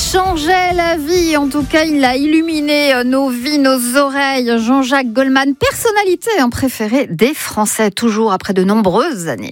changeait la vie. En tout cas, il a illuminé nos vies, nos oreilles. Jean-Jacques Goldman, personnalité préférée des Français, toujours après de nombreuses années.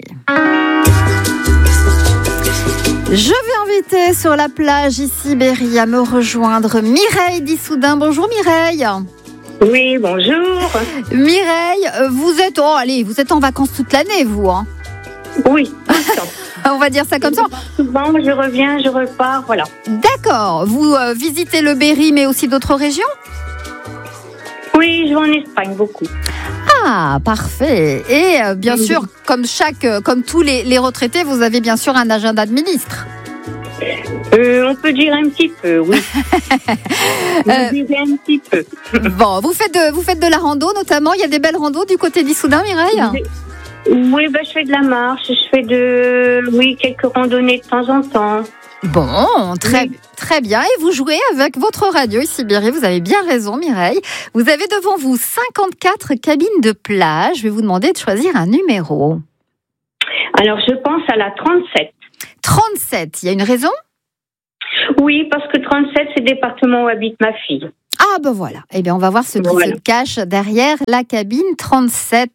Je vais inviter sur la plage ici, Berry, à me rejoindre Mireille d'Issoudun. Bonjour Mireille. Oui, bonjour. Mireille, vous êtes en vacances toute l'année, vous, hein? Oui. On va dire ça comme ça. Souvent, je reviens, je repars, voilà. D'accord. Vous visitez le Berry, mais aussi d'autres régions? Oui, je vais en Espagne beaucoup. Ah, parfait. Et bien sûr, comme tous les retraités, vous avez bien sûr un agenda de ministre. On peut dire un petit peu, oui. Un petit peu. Bon, vous faites de la rando notamment. Il y a des belles randos du côté d'Issoudun, Mireille? Oui, je fais de la marche. Je fais quelques randonnées de temps en temps. Bon, très bien. Et vous jouez avec votre radio ici, Berry. Vous avez bien raison, Mireille. Vous avez devant vous 54 cabines de plage. Je vais vous demander de choisir un numéro. Alors, je pense à la 37. 37, il y a une raison? Oui, parce que 37, c'est le département où habite ma fille. Ah ben voilà. Eh bien, on va voir ce qui se cache derrière la cabine 37.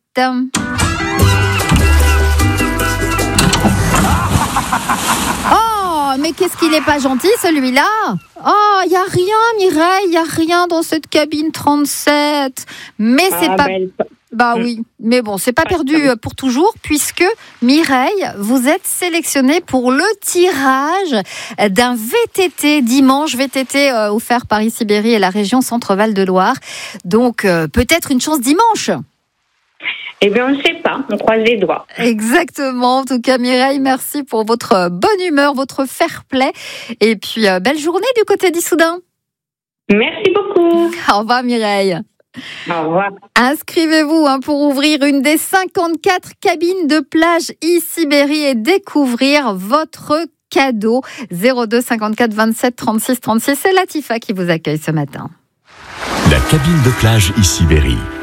Oh, mais qu'est-ce qu'il n'est pas gentil, celui-là? Oh, il n'y a rien, Mireille, il n'y a rien dans cette cabine 37. Mais c'est pas... Bah oui, mais bon, c'est pas perdu pour toujours, puisque Mireille, vous êtes sélectionnée pour le tirage d'un VTT dimanche, VTT offert par ici Berry et la région Centre-Val de Loire. Donc peut-être une chance dimanche. Eh bien, on ne sait pas, on croise les doigts. Exactement. En tout cas, Mireille, merci pour votre bonne humeur, votre fair play. Et puis, belle journée du côté d'Issoudun. Merci beaucoup. Au revoir, Mireille. Au revoir. Inscrivez-vous pour ouvrir une des 54 cabines de plage ici Berry et découvrir votre cadeau. 02 54 27 36 36. C'est Latifa qui vous accueille ce matin. La cabine de plage ici Berry.